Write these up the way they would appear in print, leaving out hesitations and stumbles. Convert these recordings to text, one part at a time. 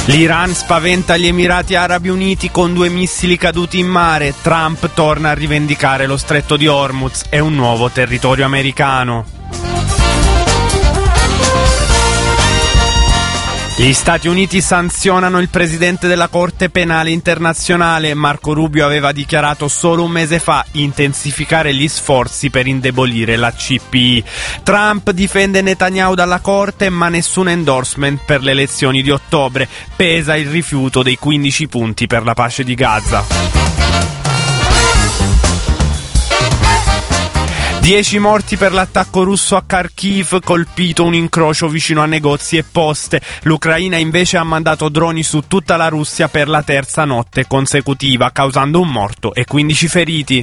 L'Iran spaventa gli Emirati Arabi Uniti con 2 missili caduti in mare. Trump torna a rivendicare lo stretto di Hormuz e un nuovo territorio americano. Gli Stati Uniti sanzionano il presidente della Corte Penale Internazionale. Marco Rubio aveva dichiarato solo un mese fa intensificare gli sforzi per indebolire la CPI. Trump difende Netanyahu dalla Corte, ma nessun endorsement per le elezioni di ottobre. Pesa il rifiuto dei 15 punti per la pace di Gaza. 10 morti per l'attacco russo a Kharkiv, colpito un incrocio vicino a negozi e poste. L'Ucraina invece ha mandato droni su tutta la Russia per la terza notte consecutiva, causando un morto e 15 feriti.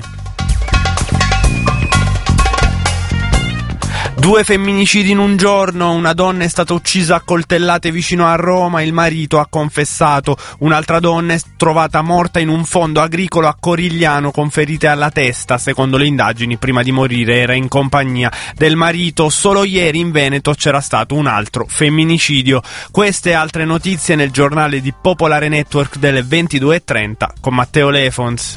2 femminicidi in un giorno, una donna è stata uccisa a coltellate vicino a Roma, il marito ha confessato, un'altra donna è trovata morta in un fondo agricolo a Corigliano con ferite alla testa, secondo le indagini prima di morire era in compagnia del marito. Solo ieri in Veneto c'era stato un altro femminicidio. Queste e altre notizie nel giornale di Popolare Network delle 22:30 con Matteo Lefons.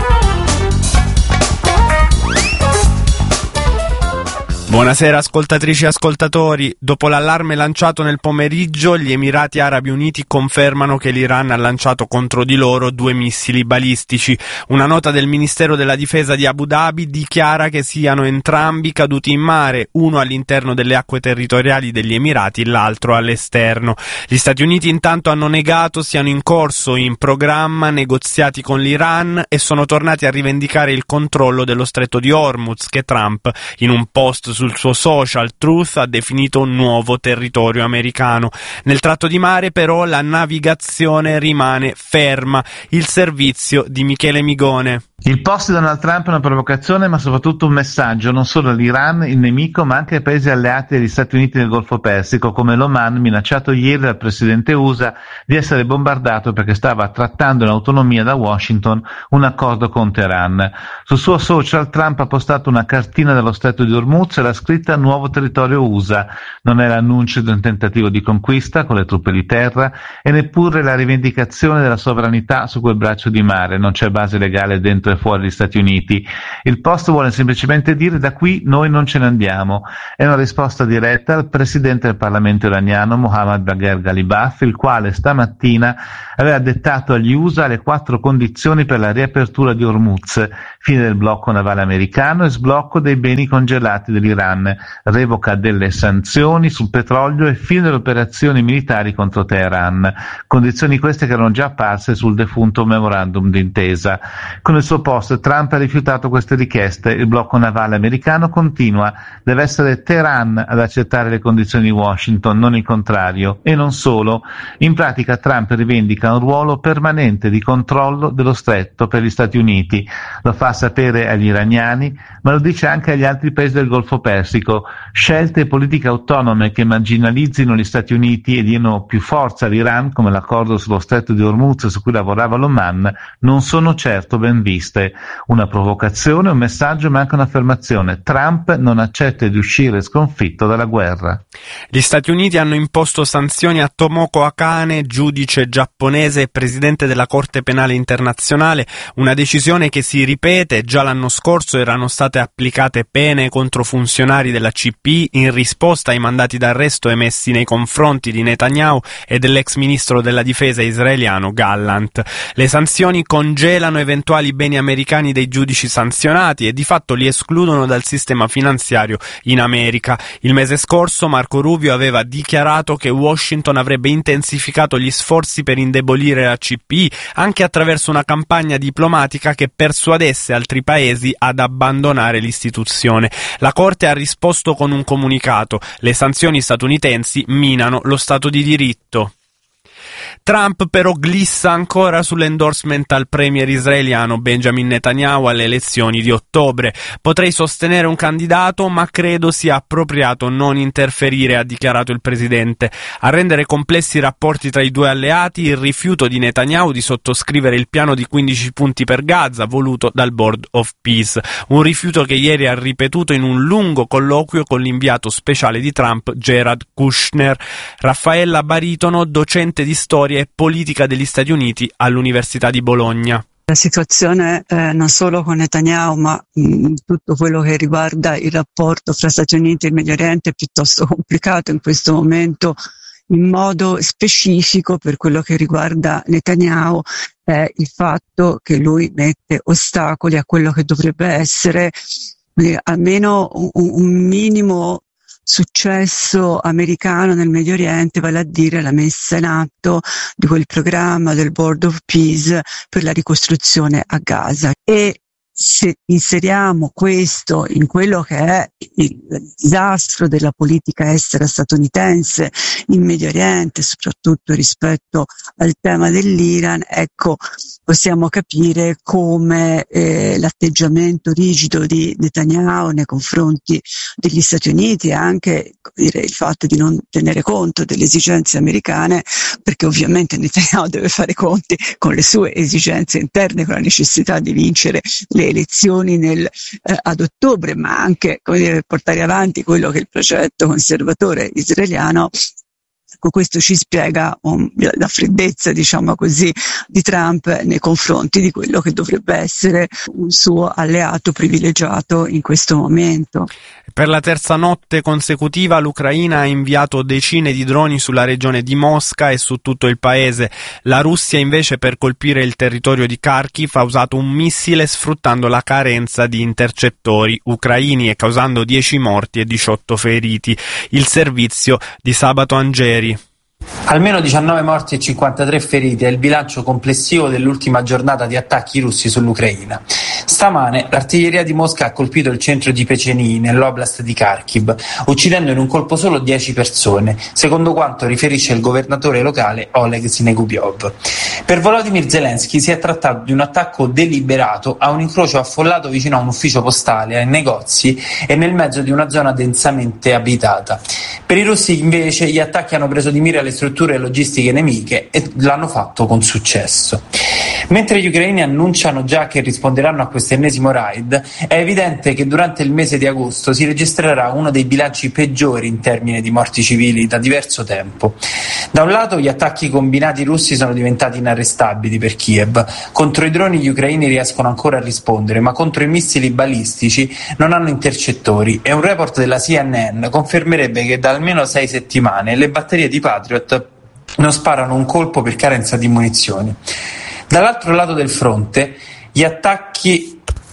Buonasera ascoltatrici e ascoltatori. Dopo l'allarme lanciato nel pomeriggio, gli Emirati Arabi Uniti confermano che l'Iran ha lanciato contro di loro 2 missili balistici. Una nota del Ministero della Difesa di Abu Dhabi dichiara che siano entrambi caduti in mare, uno all'interno delle acque territoriali degli Emirati, l'altro all'esterno. Gli Stati Uniti intanto hanno negato siano in corso in programma negoziati con l'Iran e sono tornati a rivendicare il controllo dello stretto di Hormuz, che Trump, in un post sul suo social Truth, ha definito un nuovo territorio americano. Nel tratto di mare però la navigazione rimane ferma. Il servizio di Michele Migone. Il post di Donald Trump è una provocazione, ma soprattutto un messaggio non solo all'Iran, il nemico, ma anche ai paesi alleati degli Stati Uniti del Golfo Persico, come l'Oman, minacciato ieri dal presidente USA di essere bombardato perché stava trattando in autonomia da Washington un accordo con Teheran. Sul suo social Trump ha postato una cartina dello stretto di Hormuz e l'ha scritta "Nuovo territorio USA". Non è l'annuncio di un tentativo di conquista con le truppe di terra e neppure la rivendicazione della sovranità su quel braccio di mare. Non c'è base legale dentro e fuori gli Stati Uniti. Il post vuole semplicemente dire: da qui noi non ce ne andiamo. È una risposta diretta al presidente del Parlamento iraniano Mohammad Bagher Ghalibaf, il quale stamattina aveva dettato agli USA le 4 condizioni per la riapertura di Hormuz: fine del blocco navale americano e sblocco dei beni congelati dell'Iran, revoca delle sanzioni sul petrolio e fine delle operazioni militari contro Teheran. Condizioni queste che erano già apparse sul defunto memorandum d'intesa. Con il suo post Trump ha rifiutato queste richieste. Il blocco navale americano continua. Deve essere Teheran ad accettare le condizioni di Washington, non il contrario. E non solo. In pratica Trump rivendica un ruolo permanente di controllo dello stretto per gli Stati Uniti. Lo fa sapere agli iraniani, ma lo dice anche agli altri paesi del Golfo Persico. Scelte e politiche autonome che marginalizzino gli Stati Uniti e diano più forza all'Iran, come l'accordo sullo stretto di Hormuz su cui lavorava l'Oman, non sono certo ben viste. Una provocazione, un messaggio, ma anche un'affermazione: Trump non accetta di uscire sconfitto dalla guerra. Gli Stati Uniti hanno imposto sanzioni a Tomoko Akane, giudice giapponese e presidente della Corte Penale Internazionale, una decisione che si ripete. Già l'anno scorso erano state applicate pene contro funzionari della CPI in risposta ai mandati d'arresto emessi nei confronti di Netanyahu e dell'ex ministro della difesa israeliano Gallant. Le sanzioni congelano eventuali beni americani dei giudici sanzionati e di fatto li escludono dal sistema finanziario in America. Il mese scorso Marco Rubio aveva dichiarato che Washington avrebbe intensificato gli sforzi per indebolire la CPI anche attraverso una campagna diplomatica che persuadesse altri paesi ad abbandonare l'istituzione. La Corte ha risposto con un comunicato: le sanzioni statunitensi minano lo Stato di diritto. Trump però glissa ancora sull'endorsement al premier israeliano Benjamin Netanyahu alle elezioni di ottobre. Potrei sostenere un candidato, ma credo sia appropriato non interferire, ha dichiarato il presidente. A rendere complessi i rapporti tra i due alleati il rifiuto di Netanyahu di sottoscrivere il piano di 15 punti per Gaza voluto dal Board of Peace, un rifiuto che ieri ha ripetuto in un lungo colloquio con l'inviato speciale di Trump Jared Kushner. Raffaella Baritono, docente di storia e politica degli Stati Uniti all'Università di Bologna. La situazione non solo con Netanyahu, ma tutto quello che riguarda il rapporto fra Stati Uniti e Medio Oriente è piuttosto complicato in questo momento. In modo specifico, per quello che riguarda Netanyahu, è il fatto che lui mette ostacoli a quello che dovrebbe essere almeno un minimo successo americano nel Medio Oriente, vale a dire la messa in atto di quel programma del Board of Peace per la ricostruzione a Gaza. E se inseriamo questo in quello che è il disastro della politica estera statunitense in Medio Oriente, soprattutto rispetto al tema dell'Iran, ecco, possiamo capire come l'atteggiamento rigido di Netanyahu nei confronti degli Stati Uniti e anche il fatto di non tenere conto delle esigenze americane, perché ovviamente Netanyahu deve fare conti con le sue esigenze interne, con la necessità di vincere le elezioni ad ottobre, ma anche portare avanti quello che è il progetto conservatore israeliano. Ecco, questo ci spiega la freddezza, diciamo così, di Trump nei confronti di quello che dovrebbe essere un suo alleato privilegiato in questo momento. Per la terza notte consecutiva l'Ucraina ha inviato decine di droni sulla regione di Mosca e su tutto il paese. La Russia invece, per colpire il territorio di Kharkiv, ha usato un missile sfruttando la carenza di intercettori ucraini e causando 10 morti e 18 feriti. Il servizio di Sabato Angeri. Almeno 19 morti e 53 feriti è il bilancio complessivo dell'ultima giornata di attacchi russi sull'Ucraina. Stamane l'artiglieria di Mosca ha colpito il centro di Peceni, nell'oblast di Kharkiv, uccidendo in un colpo solo 10 persone, secondo quanto riferisce il governatore locale Oleg Snegubiov. Per Volodymyr Zelensky si è trattato di un attacco deliberato a un incrocio affollato vicino a un ufficio postale, ai negozi e nel mezzo di una zona densamente abitata. Per i russi invece gli attacchi hanno preso di mira le strutture logistiche nemiche e l'hanno fatto con successo. Mentre gli ucraini annunciano già che risponderanno a questo ennesimo raid, è evidente che durante il mese di agosto si registrerà uno dei bilanci peggiori in termini di morti civili da diverso tempo. Da un lato gli attacchi combinati russi sono diventati inarrestabili per Kiev. Contro i droni gli ucraini riescono ancora a rispondere, ma contro i missili balistici non hanno intercettori, e un report della CNN confermerebbe che da almeno 6 settimane le batterie di Patriot non sparano un colpo per carenza di munizioni. Dall'altro lato del fronte, gli attacchi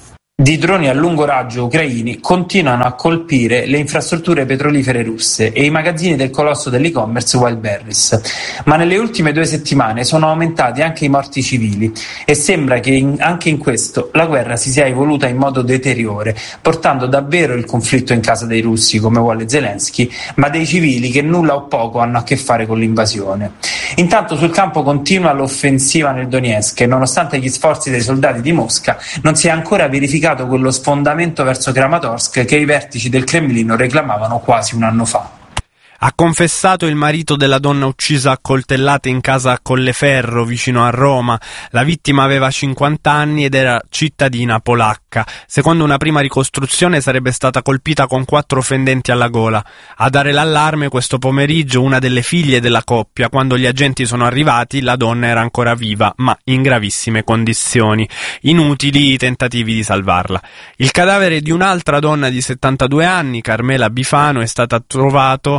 di droni a lungo raggio ucraini continuano a colpire le infrastrutture petrolifere russe e i magazzini del colosso dell'e-commerce Wildberries. Ma nelle ultime 2 settimane sono aumentati anche i morti civili e sembra che anche in questo la guerra si sia evoluta in modo deteriore, portando davvero il conflitto in casa dei russi, come vuole Zelensky, ma dei civili che nulla o poco hanno a che fare con l'invasione. Intanto sul campo continua l'offensiva nel Donetsk e nonostante gli sforzi dei soldati di Mosca non si è ancora verificato quello sfondamento verso Kramatorsk che i vertici del Cremlino reclamavano quasi un anno fa. Ha confessato il marito della donna uccisa a coltellate in casa a Colleferro, vicino a Roma. La vittima aveva 50 anni ed era cittadina polacca. Secondo una prima ricostruzione sarebbe stata colpita con 4 fendenti alla gola. A dare l'allarme questo pomeriggio una delle figlie della coppia. Quando gli agenti sono arrivati la donna era ancora viva, ma in gravissime condizioni. Inutili i tentativi di salvarla. Il cadavere di un'altra donna di 72 anni, Carmela Bifano, è stato trovato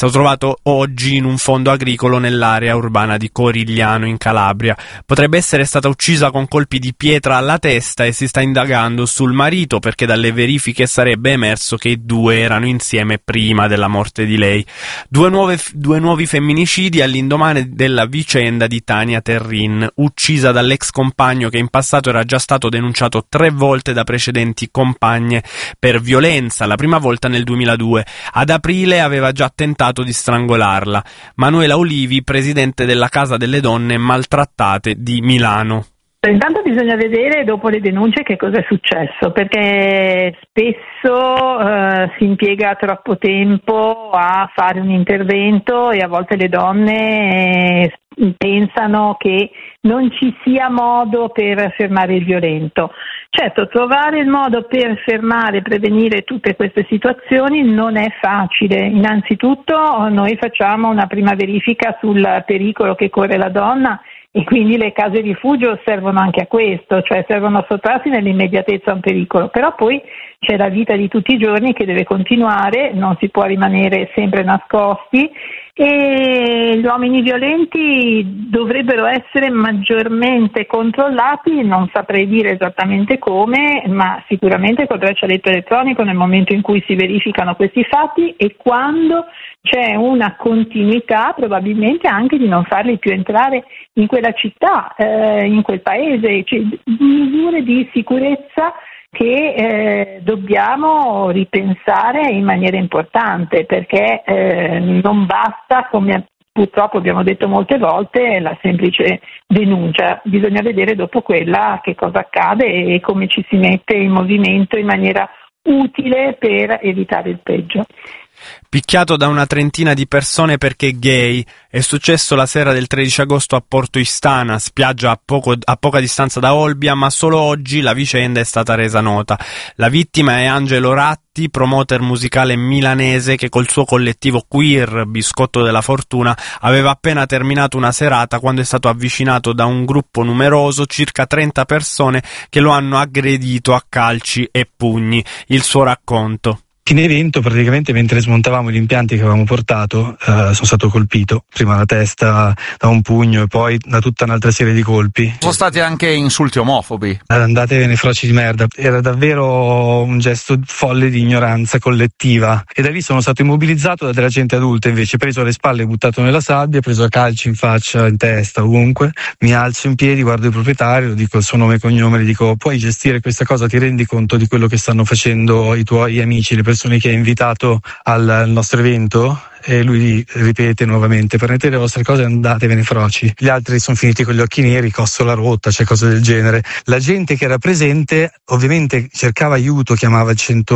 oggi in un fondo agricolo nell'area urbana di Corigliano in Calabria. Potrebbe essere stata uccisa con colpi di pietra alla testa e si sta indagando sul marito perché dalle verifiche sarebbe emerso che i 2 erano insieme prima della morte di lei. Due nuovi femminicidi all'indomani della vicenda di Tania Terrin, uccisa dall'ex compagno che in passato era già stato denunciato 3 volte da precedenti compagne per violenza, la prima volta nel 2002. Ad aprile aveva già tentato di strangolarla. Manuela Olivi, presidente della Casa delle Donne Maltrattate di Milano. Intanto bisogna vedere dopo le denunce che cosa è successo, perché spesso si impiega troppo tempo a fare un intervento e a volte le donne pensano che non ci sia modo per fermare il violento. Certo, trovare il modo per fermare e prevenire tutte queste situazioni non è facile. Innanzitutto noi facciamo una prima verifica sul pericolo che corre la donna e quindi le case rifugio servono anche a questo, cioè servono a sottrarsi nell'immediatezza a un pericolo, però poi c'è la vita di tutti i giorni che deve continuare, non si può rimanere sempre nascosti e gli uomini violenti dovrebbero essere maggiormente controllati, non saprei dire esattamente come, ma sicuramente col braccialetto elettronico nel momento in cui si verificano questi fatti e quando c'è una continuità probabilmente anche di non farli più entrare in quella città, in quel paese, cioè, misure di sicurezza che dobbiamo ripensare in maniera importante perché non basta, come purtroppo abbiamo detto molte volte, la semplice denuncia, bisogna vedere dopo quella che cosa accade e come ci si mette in movimento in maniera utile per evitare il peggio. Picchiato da una trentina di persone perché gay, è successo la sera del 13 agosto a Porto Istana, spiaggia a poca distanza da Olbia, ma solo oggi la vicenda è stata resa nota. La vittima è Angelo Ratti, promoter musicale milanese che col suo collettivo queer Biscotto della Fortuna aveva appena terminato una serata quando è stato avvicinato da un gruppo numeroso, circa 30 persone, che lo hanno aggredito a calci e pugni. Il suo racconto. In evento, praticamente mentre smontavamo gli impianti che avevamo portato, sono stato colpito, prima alla testa da un pugno e poi da tutta un'altra serie di colpi. Sono stati anche insulti omofobi. Andatevene froci di merda. Era davvero un gesto folle di ignoranza collettiva e da lì sono stato immobilizzato da della gente adulta, invece preso alle spalle e buttato nella sabbia, preso a calci in faccia, in testa, ovunque. Mi alzo in piedi, guardo il proprietario, dico il suo nome e cognome, gli dico: puoi gestire questa cosa, ti rendi conto di quello che stanno facendo i tuoi amici, le persone che hai invitato al nostro evento? E lui ripete nuovamente: prendete le vostre cose e andatevene froci. Gli altri sono finiti con gli occhi neri, costola rotta, cioè cose del genere. La gente che era presente ovviamente cercava aiuto, chiamava il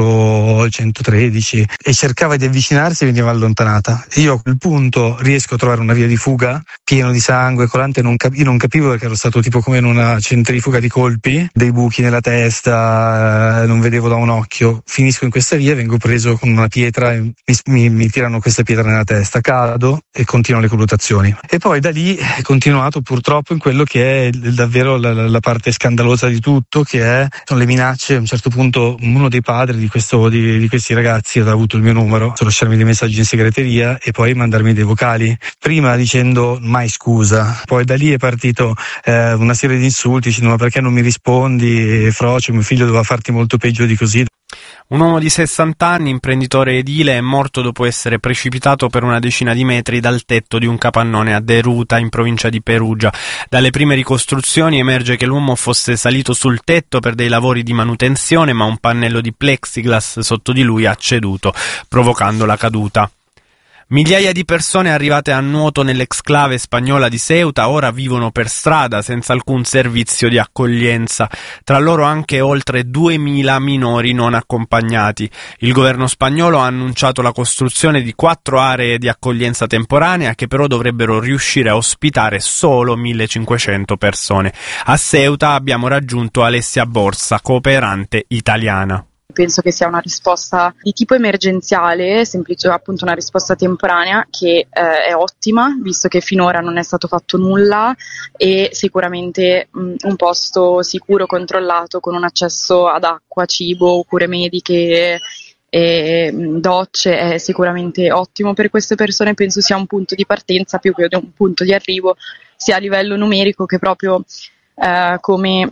113 e cercava di avvicinarsi e veniva allontanata. Io a quel punto riesco a trovare una via di fuga, pieno di sangue, colante, io non capivo perché ero stato tipo come in una centrifuga di colpi, dei buchi nella testa, non vedevo da un occhio. Finisco in questa via, vengo preso con una pietra e mi tirano questa pietra nella testa, cado e continuano le colluttazioni. E poi da lì è continuato purtroppo in quello che è davvero la parte scandalosa di tutto, che sono le minacce. A un certo punto uno dei padri di questi ragazzi aveva avuto il mio numero, lasciarmi dei messaggi in segreteria e poi mandarmi dei vocali, prima dicendo mai scusa, poi da lì è partito una serie di insulti dicendo: ma perché non mi rispondi, frocio, mio figlio doveva farti molto peggio di così. Un uomo di 60 anni, imprenditore edile, è morto dopo essere precipitato per una decina di metri dal tetto di un capannone a Deruta, in provincia di Perugia. Dalle prime ricostruzioni emerge che l'uomo fosse salito sul tetto per dei lavori di manutenzione, ma un pannello di plexiglass sotto di lui ha ceduto, provocando la caduta. Migliaia di persone arrivate a nuoto nell'exclave spagnola di Ceuta ora vivono per strada senza alcun servizio di accoglienza, tra loro anche oltre 2000 minori non accompagnati. Il governo spagnolo ha annunciato la costruzione di 4 aree di accoglienza temporanea che però dovrebbero riuscire a ospitare solo 1500 persone. A Ceuta abbiamo raggiunto Alessia Borsa, cooperante italiana. Penso che sia una risposta di tipo emergenziale, semplice, appunto una risposta temporanea che è ottima, visto che finora non è stato fatto nulla e sicuramente un posto sicuro, controllato, con un accesso ad acqua, cibo, cure mediche e docce è sicuramente ottimo per queste persone. Penso sia un punto di partenza più che un punto di arrivo, sia a livello numerico che proprio come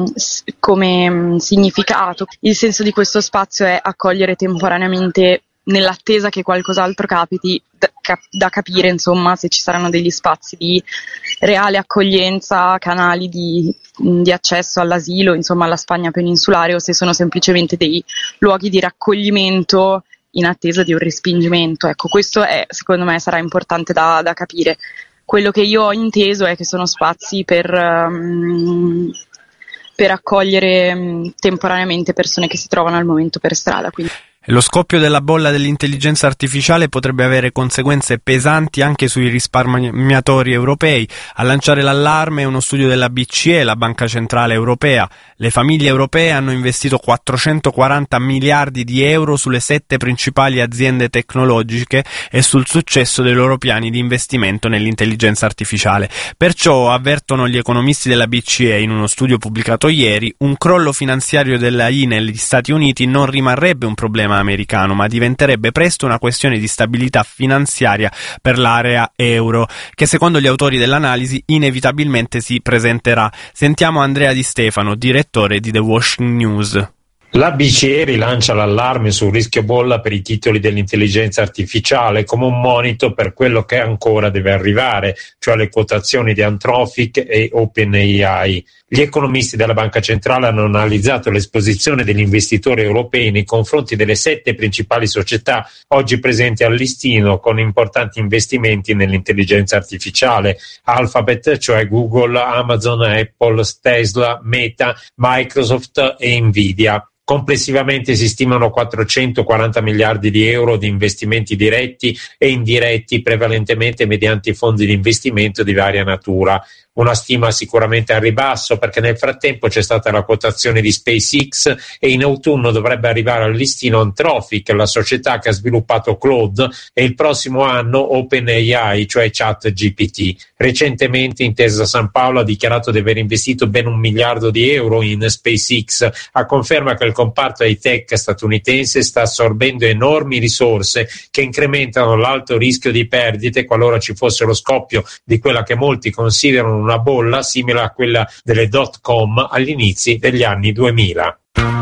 significato. Il senso di questo spazio è accogliere temporaneamente nell'attesa che qualcos'altro capiti, da capire insomma se ci saranno degli spazi di reale accoglienza, canali di accesso all'asilo, insomma alla Spagna peninsulare, o se sono semplicemente dei luoghi di raccoglimento in attesa di un respingimento. Ecco, questo secondo me sarà importante da capire. Quello che io ho inteso è che sono spazi per accogliere temporaneamente persone che si trovano al momento per strada. Quindi. Lo scoppio della bolla dell'intelligenza artificiale potrebbe avere conseguenze pesanti anche sui risparmiatori europei. A lanciare l'allarme è uno studio della BCE, la Banca Centrale Europea. Le famiglie europee hanno investito 440 miliardi di euro sulle 7 principali aziende tecnologiche e sul successo dei loro piani di investimento nell'intelligenza artificiale. Perciò, avvertono gli economisti della BCE in uno studio pubblicato ieri, un crollo finanziario dell'AI negli Stati Uniti non rimarrebbe un problema americano, ma diventerebbe presto una questione di stabilità finanziaria per l'area euro, che secondo gli autori dell'analisi inevitabilmente si presenterà. Sentiamo Andrea Di Stefano, direttore di The Washington News. La BCE rilancia l'allarme sul rischio bolla per i titoli dell'intelligenza artificiale come un monito per quello che ancora deve arrivare, cioè le quotazioni di Anthropic e OpenAI. Gli economisti della Banca Centrale hanno analizzato l'esposizione degli investitori europei nei confronti delle 7 principali società oggi presenti al listino con importanti investimenti nell'intelligenza artificiale: Alphabet, cioè Google, Amazon, Apple, Tesla, Meta, Microsoft e Nvidia. Complessivamente si stimano 440 miliardi di euro di investimenti diretti e indiretti, prevalentemente mediante fondi di investimento di varia natura. Una stima sicuramente al ribasso, perché nel frattempo c'è stata la quotazione di SpaceX e in autunno dovrebbe arrivare al listino Anthropic, la società che ha sviluppato Claude, e il prossimo anno OpenAI, cioè ChatGPT. Recentemente Intesa San Paolo ha dichiarato di aver investito ben 1 miliardo di euro in SpaceX, a conferma che il comparto high-tech statunitense sta assorbendo enormi risorse che incrementano l'alto rischio di perdite qualora ci fosse lo scoppio di quella che molti considerano una bolla simile a quella delle .com agli inizi degli anni 2000.